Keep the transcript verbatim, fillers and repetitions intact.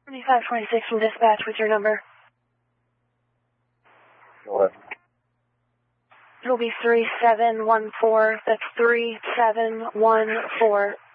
twenty-five twenty-six from dispatch with your number. What? It'll be three seven one four. That's three seven one four.